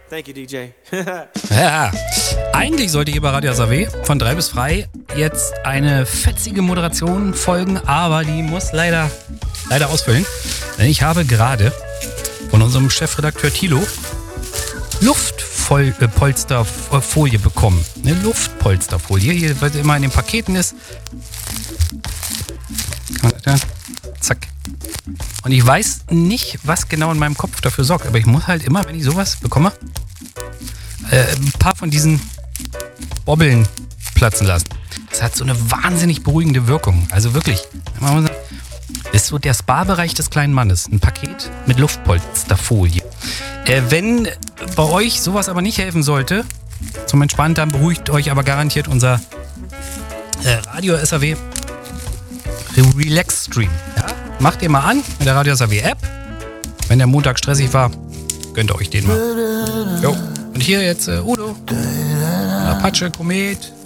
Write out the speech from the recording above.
Thank you, DJ. Ja, eigentlich sollte hier bei Radio SAW von 3 bis frei jetzt eine fetzige Moderation folgen, aber die muss leider ausfüllen. Denn ich habe gerade von unserem Chefredakteur Thilo Luftpolsterfolie bekommen. Eine Luftpolsterfolie, hier, was immer in den Paketen ist. Zack. Und ich weiß nicht, was genau in meinem Kopf dafür sorgt, aber ich muss halt immer, wenn ich sowas bekomme, ein paar von diesen Bobbeln platzen lassen. Das hat so eine wahnsinnig beruhigende Wirkung. Also wirklich, das ist so der Spa-Bereich des kleinen Mannes. Ein Paket mit Luftpolsterfolie. Wenn bei euch sowas aber nicht helfen sollte, zum Entspannen, dann beruhigt euch aber garantiert unser Radio SAW Relax Stream. Ja? Macht ihr mal an mit der Radio SAW App. Wenn der Montag stressig war, gönnt ihr euch den mal. Jo. Und hier jetzt Udo, Apache, Komet.